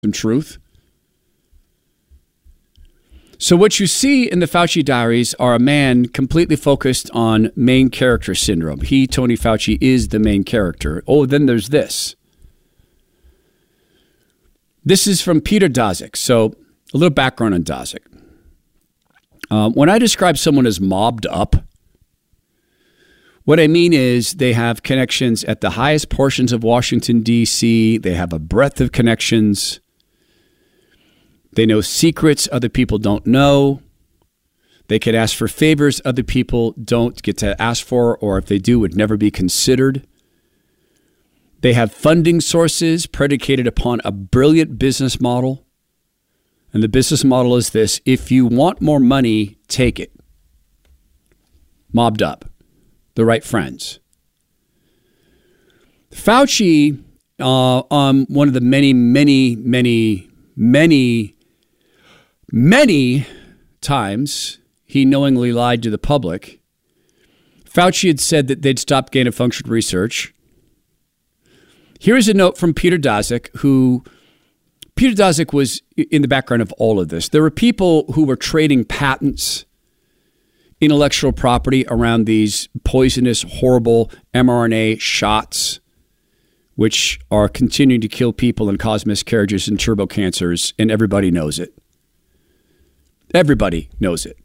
some truth. So what you see in the Fauci diaries are a man completely focused on main character syndrome. He, Tony Fauci, is the main character. Oh, then there's this. This is from Peter Daszak. So a little background on Daszak. When I describe someone as mobbed up, what I mean is they have connections at the highest portions of Washington, D.C. They have a breadth of connections. They know secrets other people don't know. They could ask for favors other people don't get to ask for, or if they do, would never be considered. They have funding sources predicated upon a brilliant business model. And the business model is this: if you want more money, take it. Mobbed up. The right friends. Fauci, on one of the many times he knowingly lied to the public, Fauci had said that they'd stop gain-of-function research. Here's a note from Peter Daszak, Peter Daszak was in the background of all of this. There were people who were trading patents, intellectual property around these poisonous, horrible mRNA shots, which are continuing to kill people and cause miscarriages and turbo cancers, and everybody knows it. Everybody knows it.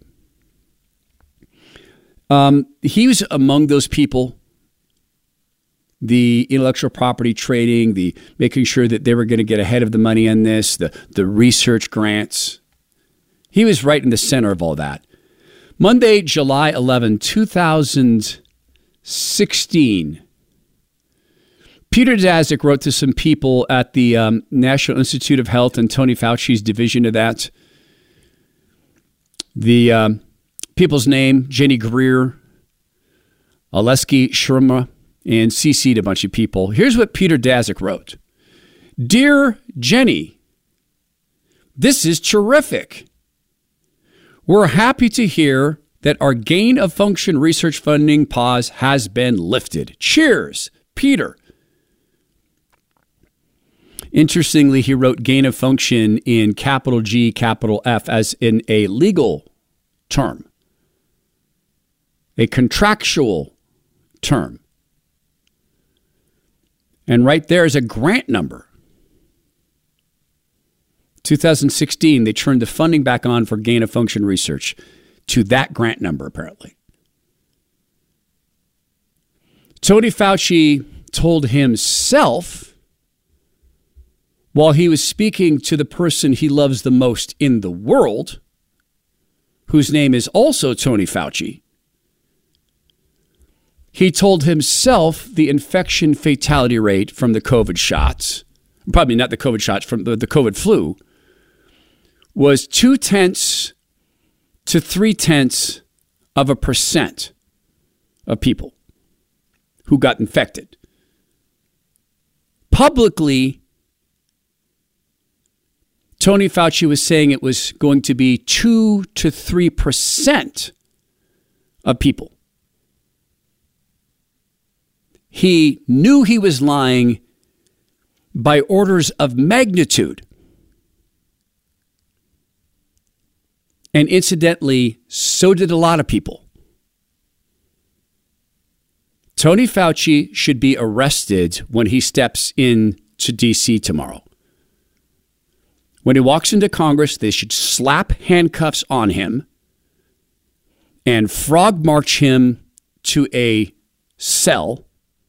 He was among those people, the intellectual property trading, the making sure that they were going to get ahead of the money on this, the research grants. He was right in the center of all that. Monday, July 11, 2016, Peter Daszak wrote to some people at the National Institute of Health and Tony Fauci's division of that. The people's name, Jenny Greer, Aleksey Shrema, and CC'd a bunch of people. Here's what Peter Daszak wrote. Dear Jenny, this is terrific. We're happy to hear that our gain-of-function research funding pause has been lifted. Cheers, Peter. Interestingly, he wrote gain-of-function in capital G, capital F as in a legal term, a contractual term. And right there is a grant number. 2016, they turned the funding back on for gain-of-function research to that grant number, apparently. Tony Fauci told himself, while he was speaking to the person he loves the most in the world, whose name is also Tony Fauci, he told himself the infection fatality rate from the COVID shots, probably not the COVID shots, from the COVID flu, was 0.2 to 0.3% of people who got infected. Publicly, Tony Fauci was saying it was going to be 2 to 3% of people. He knew he was lying by orders of magnitude. And incidentally, so did a lot of people. Tony Fauci should be arrested when he steps into D.C. tomorrow. When he walks into Congress, they should slap handcuffs on him and frog march him to a cell.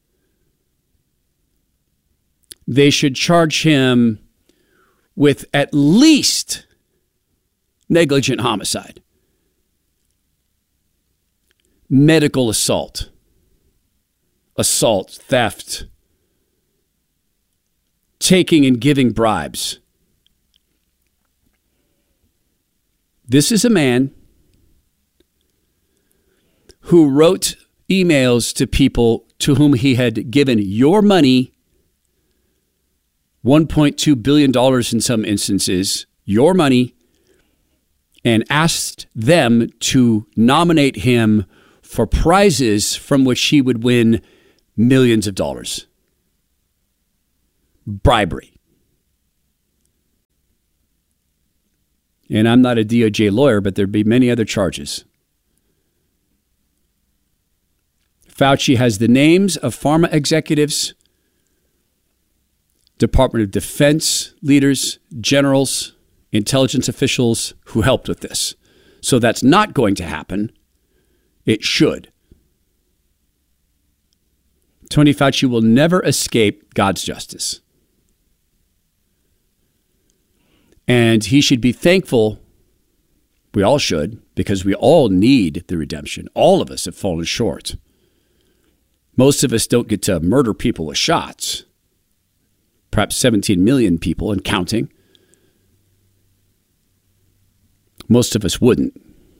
They should charge him with at least negligent homicide, medical assault, theft, taking and giving bribes. This is a man who wrote emails to people to whom he had given your money, $1.2 billion in some instances, your money, and asked them to nominate him for prizes from which he would win millions of dollars. Bribery. And I'm not a DOJ lawyer, but there'd be many other charges. Fauci has the names of pharma executives, Department of Defense leaders, generals, intelligence officials who helped with this. So that's not going to happen. It should. Tony Fauci will never escape God's justice. And he should be thankful, we all should, because we all need the redemption. All of us have fallen short. Most of us don't get to murder people with shots. Perhaps 17 million people and counting. Most of us wouldn't.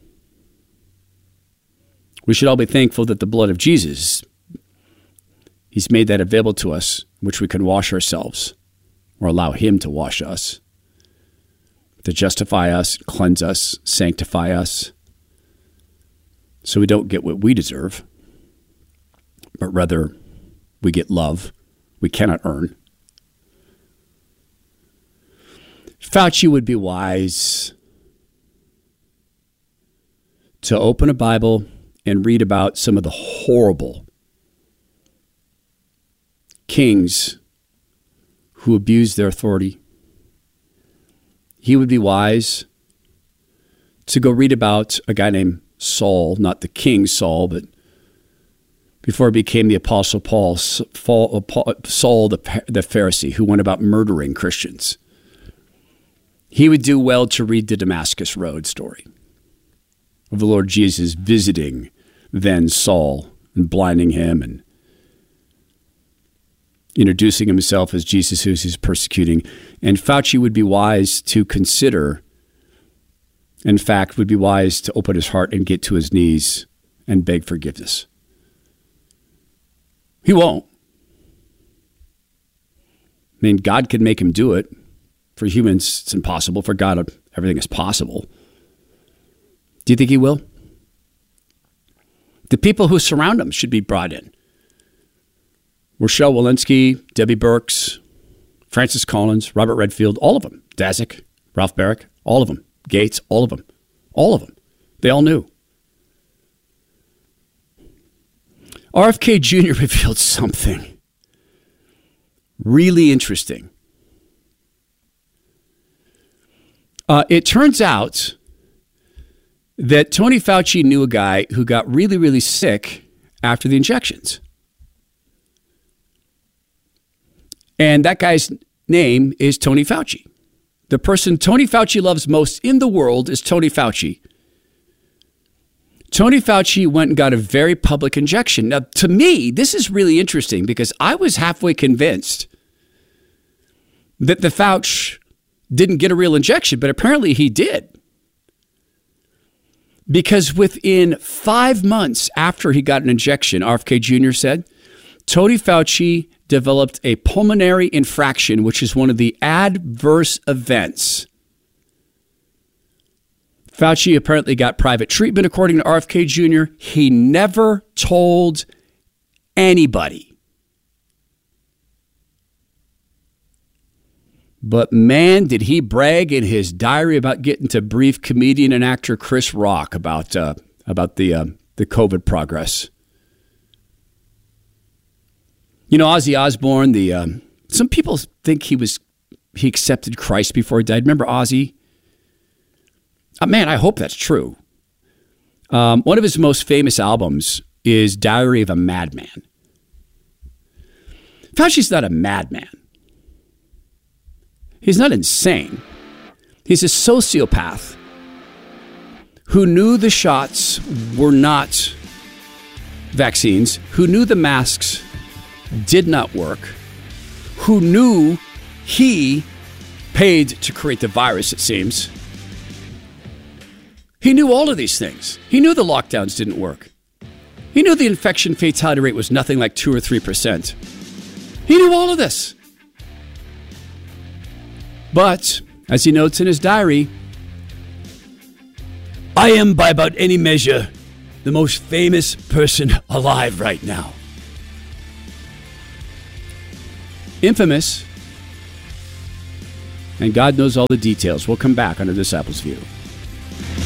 We should all be thankful that the blood of Jesus, he's made that available to us, which we can wash ourselves or allow him to wash us, to justify us, cleanse us, sanctify us, so we don't get what we deserve, but rather we get love we cannot earn. Fauci would be wise to open a Bible and read about some of the horrible kings who abused their authority. He would be wise to go read about a guy named Saul, not the king Saul, but before he became the Apostle Paul, Saul the Pharisee, who went about murdering Christians. He would do well to read the Damascus Road story of the Lord Jesus visiting then Saul and blinding him and introducing himself as Jesus who he's persecuting. And Fauci would be wise to consider, in fact, would be wise to open his heart and get to his knees and beg forgiveness. He won't. I mean, God could make him do it. For humans, it's impossible. For God, everything is possible. Do you think he will? The people who surround him should be brought in. Rochelle Walensky, Debbie Burks, Francis Collins, Robert Redfield, all of them. Daszak, Ralph Barrick, all of them. Gates, all of them. All of them. They all knew. RFK Jr. revealed something really interesting. It turns out that Tony Fauci knew a guy who got really, really sick after the injections. And that guy's name is Tony Fauci. The person Tony Fauci loves most in the world is Tony Fauci. Tony Fauci went and got a very public injection. Now, to me, this is really interesting because I was halfway convinced that the Fauci didn't get a real injection, but apparently he did. Because within 5 months after he got an injection, RFK Jr. said, Tony Fauci developed a pulmonary infraction, which is one of the adverse events. Fauci apparently got private treatment, according to RFK Jr. He never told anybody. But man, did he brag in his diary about getting to brief comedian and actor Chris Rock about the COVID progress. You know, Ozzy Osbourne, some people think he accepted Christ before he died. Remember Ozzy? Man, I hope that's true. One of his most famous albums is Diary of a Madman. Fauci's not a madman. He's not insane. He's a sociopath who knew the shots were not vaccines, who knew the masks did not work, who knew he paid to create the virus, it seems. He knew all of these things. He knew the lockdowns didn't work. He knew the infection fatality rate was nothing like 2 or 3%. He knew all of this. But, as he notes in his diary, I am, by about any measure, the most famous person alive right now. Infamous And God knows all the details. We'll come back on a Disciples View.